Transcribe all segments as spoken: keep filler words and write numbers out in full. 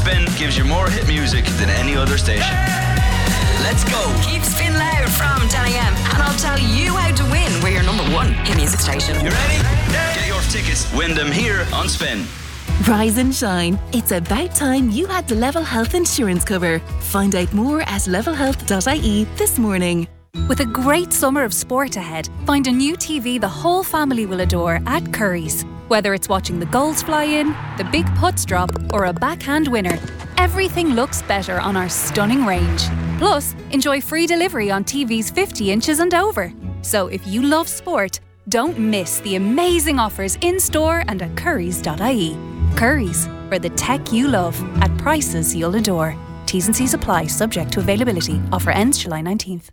Spin gives you more hit music than any other station. Let's go. Keep Spin loud from ten a.m. and I'll tell you how to win. We're your number one hit music station. You ready? Get your tickets. Win them here on Spin. Rise and shine. It's about time you had the Level Health insurance cover. Find out more at level health dot I E this morning. With a great summer of sport ahead, find a new T V the whole family will adore at Curry's. Whether it's watching the goals fly in, the big putts drop, or a backhand winner, everything looks better on our stunning range. Plus, enjoy free delivery on T Vs fifty inches and over. So if you love sport, don't miss the amazing offers in-store and at currys dot I E. Curry's, for the tech you love, at prices you'll adore. T's and C's apply, subject to availability. Offer ends July nineteenth.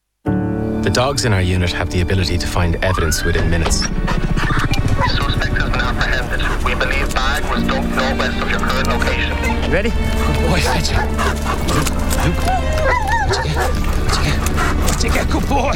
The dogs in our unit have the ability to find evidence within minutes. Suspect has been apprehended. We believe bag was dumped northwest of your current location. You ready? Good boy, Fetch. Luke, Luke. What'd you get? What'd you get? What'd you get? Good boy.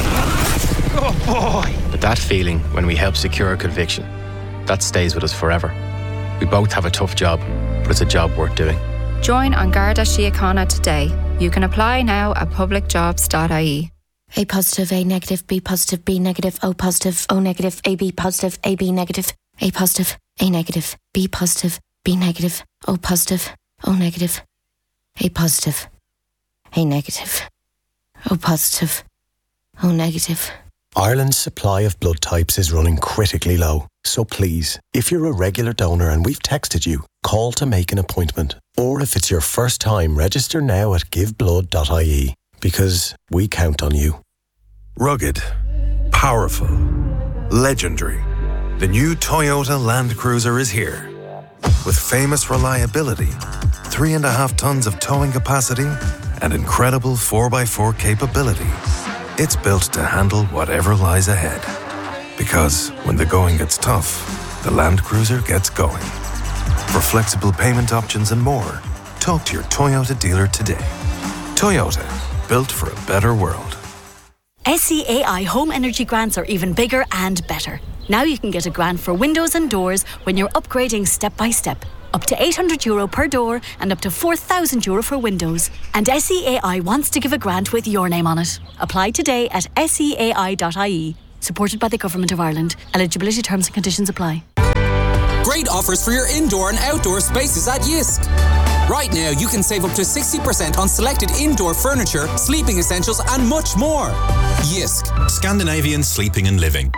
Good boy. But that feeling when we help secure a conviction, that stays with us forever. We both have a tough job, but it's a job worth doing. Join An Garda Síochána today. You can apply now at public jobs dot I E. A positive, A negative, B positive, B negative, O positive, O negative, A B positive, A B negative, A positive, A negative, B positive, B negative, O positive, O negative, A positive, A negative, O positive, O negative. Ireland's supply of blood types is running critically low. So please, if you're a regular donor and we've texted you, call to make an appointment. Or if it's your first time, register now at give blood dot I E. Because we count on you. Rugged, powerful, legendary. The new Toyota Land Cruiser is here. With famous reliability, three and a half tons of towing capacity, and incredible four by four capability. It's built to handle whatever lies ahead. Because when the going gets tough, the Land Cruiser gets going. For flexible payment options and more, talk to your Toyota dealer today. Toyota. Built for a better world. S E A I home energy grants are even bigger and better. Now you can get a grant for windows and doors when you're upgrading step by step. Up to eight hundred euro per door and up to four thousand euro for windows. And S E A I wants to give a grant with your name on it. Apply today at S E A I dot I E. Supported by the Government of Ireland. Eligibility terms and conditions apply. Great offers for your indoor and outdoor spaces at Jysk. Right now, you can save up to sixty percent on selected indoor furniture, sleeping essentials, and much more. Jysk. Scandinavian sleeping and living.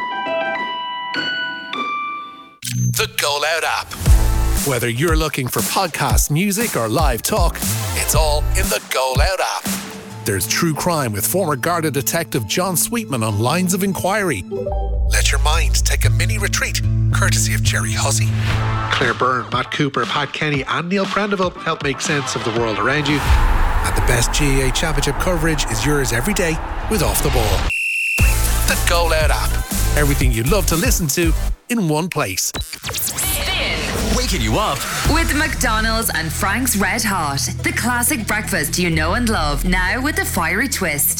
The Go Loud app. Whether you're looking for podcasts, music, or live talk, it's all in the Go Loud app. There's true crime with former Garda detective John Sweetman on Lines of Inquiry. Let your mind take a mini retreat, courtesy of Jerry Hussey. Claire Byrne, Matt Cooper, Pat Kenny and Neil Prendeville help make sense of the world around you. And the best G A A Championship coverage is yours every day with Off the Ball. The Go Loud app. Everything you love to listen to in one place. Waking you up with McDonald's and Frank's Red Hot, the classic breakfast you know and love, now with a fiery twist.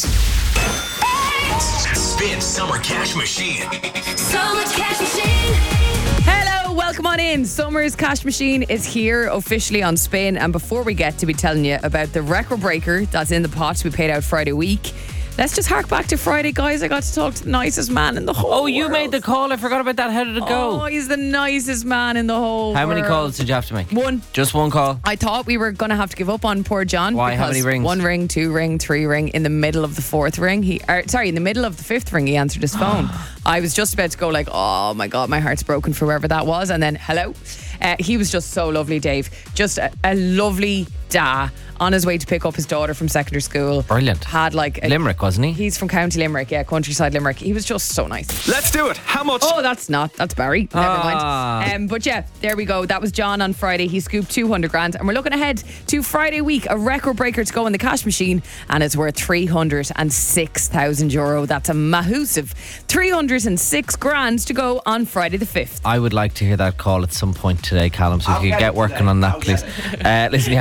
Spin Summer Cash Machine. Summer Cash Machine. Hello, welcome on in. Summer's Cash Machine is here officially on Spin, and before we get to be telling you about the record breaker that's in the pot to be paid out Friday week, let's just hark back to Friday, guys. I got to talk to the nicest man in the whole Oh, you world. made the call. I forgot about that. How did it go? Oh, he's the nicest man in the whole How world. many calls did you have to make? One. Just one call? I thought we were going to have to give up on poor John. Why? How because many rings? One ring, two ring, three ring. In the middle of the fourth ring, he, or, sorry, in the middle of the fifth ring, he answered his phone. I was just about to go like, oh my God, my heart's broken for whoever that was. And then, hello. Uh, he was just so lovely, Dave. Just a, a lovely da on his way to pick up his daughter from secondary school. Brilliant. Had like a, Limerick, wasn't he? He's from County Limerick, yeah, countryside Limerick. He was just so nice. Let's do it. How much? Oh, that's not. That's Barry. Never Ah. mind. Um, but yeah, there we go. That was John on Friday. He scooped two hundred grand. And we're looking ahead to Friday week, a record breaker to go in the cash machine. And it's worth three hundred six thousand euro. That's a massive three hundred six grand to go on Friday the fifth. I would like to hear that call at some point today, Callum, so if you could get working on that, please. Uh, listen, you have two ways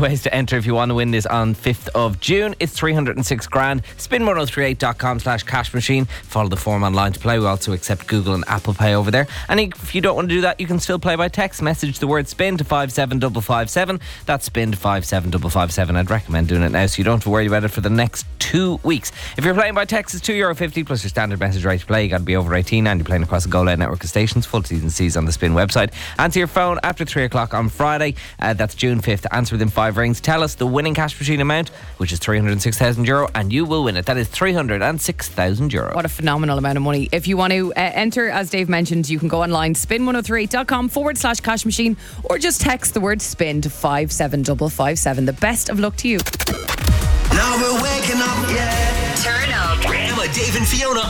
ways to enter if you want to win this on fifth of June. It's three hundred six grand. spin ten thirty-eight dot com slash cash machine. Follow the form online to play. We also accept Google and Apple Pay over there. And if you don't want to do that, you can still play by text. Message the word spin to five seven five five seven. That's spin to five seven five five seven. I'd recommend doing it now so you don't have to worry about it for the next two weeks. If you're playing by text, it's two euro fifty plus your standard message rate to play. You got to be over eighteen and you're playing across the Go Loud network of stations. Full T's and C's on the Spin website. Answer your phone after three o'clock on Friday. Uh, that's June fifth. Answer within five rings. Tell us the winning cash machine amount, which is three hundred six thousand euro, and you will win it. That is three hundred six thousand euro. What a phenomenal amount of money. If you want to uh, enter, as Dave mentioned, you can go online, spin ten thirty-eight dot com forward slash cash machine, or just text the word spin to five seven five five seven. The best of luck to you. Now we're waking up, yeah. Turn up. Emma, Dave and Fiona.